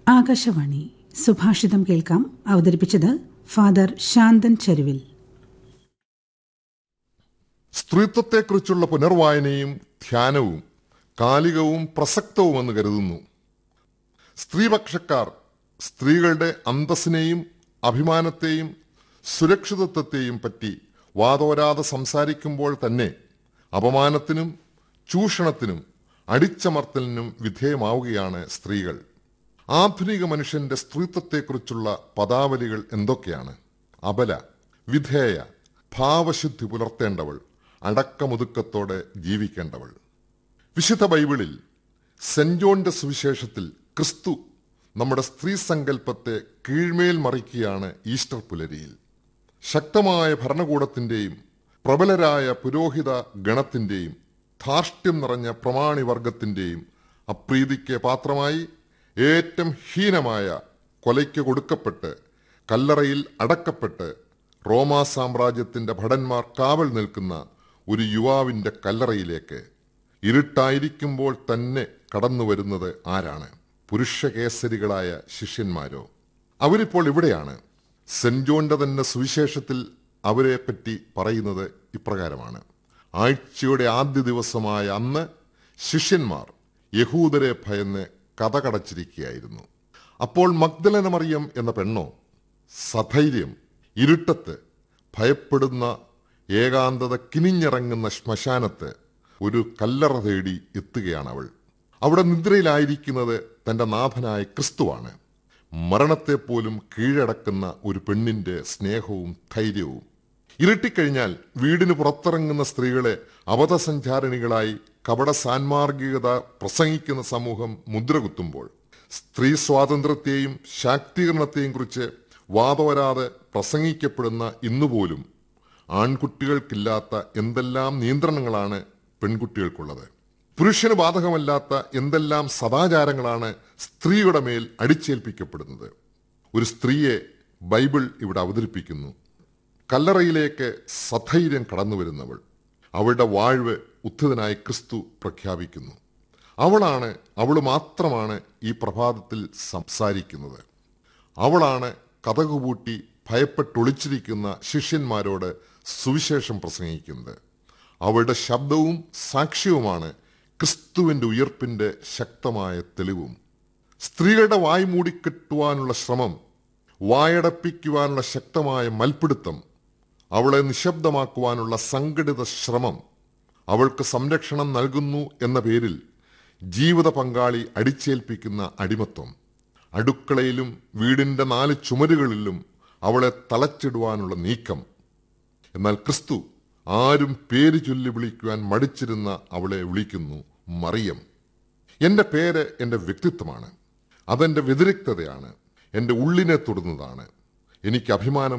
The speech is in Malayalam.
ആകാശവാണി സുഭാഷിതം കേൾക്കാം. അവതരിപ്പിച്ചത് ഫാദർ ശാന്തൻ ചരുവിൽ. സ്ത്രീത്വത്തെക്കുറിച്ചുള്ള പുനർവായനയും ധ്യാനവും കാലികവും പ്രസക്തവുമെന്ന് കരുതുന്നു. സ്ത്രീപക്ഷക്കാർ സ്ത്രീകളുടെ അന്തസ്സിനെയും അഭിമാനത്തെയും സുരക്ഷിതത്വത്തെയും പറ്റി വാതോരാതെ സംസാരിക്കുമ്പോൾ തന്നെ അപമാനത്തിനും ചൂഷണത്തിനും അടിച്ചമർത്തലിനും വിധേയമാവുകയാണ് സ്ത്രീകൾ. ആധുനിക മനുഷ്യന്റെ സ്ത്രീത്വത്തെക്കുറിച്ചുള്ള പദാവലികൾ എന്തൊക്കെയാണ്? അബല, വിധേയ, ഭാവശുദ്ധി പുലർത്തേണ്ടവൾ, അടക്കമുതുക്കത്തോടെ ജീവിക്കേണ്ടവൾ. വിശുദ്ധ ബൈബിളിൽ സെന്റ് ജോണിന്റെ സുവിശേഷത്തിൽ ക്രിസ്തു നമ്മുടെ സ്ത്രീ സങ്കല്പത്തെ കീഴ്മേൽ മറിക്കുകയാണ് ഈസ്റ്റർ പുലരിയിൽ. ശക്തമായ ഭരണകൂടത്തിന്റെയും പ്രബലരായ പുരോഹിത ഗണത്തിന്റെയും ധാർഷ്ട്യം നിറഞ്ഞ പ്രമാണിവർഗത്തിന്റെയും അപ്രീതിക്ക് പാത്രമായി ഏറ്റവും ഹീനമായ കൊലയ്ക്ക് കൊടുക്കപ്പെട്ട് കല്ലറയിൽ അടക്കപ്പെട്ട് റോമാ സാമ്രാജ്യത്തിന്റെ ഭടന്മാർ കാവൽ നിൽക്കുന്ന ഒരു യുവാവിന്റെ കല്ലറയിലേക്ക് ഇരുട്ടായിരിക്കുമ്പോൾ തന്നെ കടന്നു വരുന്നത് ആരാണ്? പുരുഷകേസരികളായ ശിഷ്യന്മാരോ? അവരിപ്പോൾ ഇവിടെയാണ്. സെന്റ് ജോണിന്റെ തന്നെ സുവിശേഷത്തിൽ അവരെ പറ്റി പറയുന്നത് ഇപ്രകാരമാണ്: ആഴ്ചയുടെ ആദ്യ ദിവസമായ അന്ന് ശിഷ്യന്മാർ യഹൂദരെ ഭയന്ന് കതകടച്ചിരിക്കുകയായിരുന്നു. അപ്പോൾ മഗ്ദലന മറിയം എന്ന പെണ്ണോ സധൈര്യം ഇരുട്ടത്ത് ഭയപ്പെടുന്ന ഏകാന്തത കിനിഞ്ഞിറങ്ങുന്ന ശ്മശാനത്ത് ഒരു കല്ലറ തേടി എത്തുകയാണ് അവൾ. അവിടെ നിദ്രയിലായിരിക്കുന്നത് തന്റെ നാഥനായ ക്രിസ്തുവാണ്. മരണത്തെപ്പോലും കീഴടക്കുന്ന ഒരു പെണ്ണിന്റെ സ്നേഹവും ധൈര്യവും. ഇരുട്ടിക്കഴിഞ്ഞാൽ വീടിന് പുറത്തിറങ്ങുന്ന സ്ത്രീകളെ അബദ്ധസഞ്ചാരിണികളായി കപട സാൻമാർഗികത പ്രസംഗിക്കുന്ന സമൂഹം മുദ്രകുത്തുമ്പോൾ സ്ത്രീ സ്വാതന്ത്ര്യത്തെയും ശാക്തീകരണത്തെയും കുറിച്ച് വാതോരാതെ പ്രസംഗിക്കപ്പെടുന്ന ഇന്നുപോലും ആൺകുട്ടികൾക്കില്ലാത്ത എന്തെല്ലാം നിയന്ത്രണങ്ങളാണ് പെൺകുട്ടികൾക്കുള്ളത്. പുരുഷന് ബാധകമല്ലാത്ത എന്തെല്ലാം സദാചാരങ്ങളാണ് സ്ത്രീയുടെ മേൽ അടിച്ചേൽപ്പിക്കപ്പെടുന്നത്. ഒരു സ്ത്രീയെ ബൈബിൾ ഇവിടെ അവതരിപ്പിക്കുന്നു. കല്ലറയിലേക്ക് സധൈര്യം കടന്നു വരുന്നവൾ. അവളുടെ വാഴ്വ് ഉത്ഥിതനായി ക്രിസ്തു പ്രഖ്യാപിക്കുന്നു. അവൾ മാത്രമാണ് ഈ പ്രഭാതത്തിൽ സംസാരിക്കുന്നത്. അവളാണ് കതകുപൂട്ടി ഭയപ്പെട്ടൊളിച്ചിരിക്കുന്ന ശിഷ്യന്മാരോട് സുവിശേഷം പ്രസംഗിക്കുന്നത്. അവളുടെ ശബ്ദവും സാക്ഷ്യവുമാണ് ക്രിസ്തുവിന്റെ ഉയർപ്പിന്റെ ശക്തമായ തെളിവും. സ്ത്രീകളുടെ വായ് മൂടിക്കെട്ടുവാനുള്ള ശ്രമം, വായടപ്പിക്കുവാനുള്ള ശക്തമായ മൽപ്പിടുത്തം, അവളെ നിശബ്ദമാക്കുവാനുള്ള സംഘടിത ശ്രമം, അവൾക്ക് സംരക്ഷണം നൽകുന്നു എന്ന പേരിൽ ജീവിത പങ്കാളി അടിച്ചേൽപ്പിക്കുന്ന അടിമത്വം, അടുക്കളയിലും വീടിന്റെ 4 ചുമരുകളിലും അവളെ തളച്ചിടുവാനുള്ള നീക്കം. എന്നാൽ ക്രിസ്തു ആരും പേര് ചൊല്ലി വിളിക്കുവാൻ മടിച്ചിരുന്ന അവളെ വിളിക്കുന്നു മറിയം. എന്റെ പേര് എന്റെ വ്യക്തിത്വമാണ്. അതെന്റെ വ്യതിരിക്തതയാണ്. എന്റെ ഉള്ളിനെ തൊടുന്നതാണ്. എനിക്ക് അഭിമാനം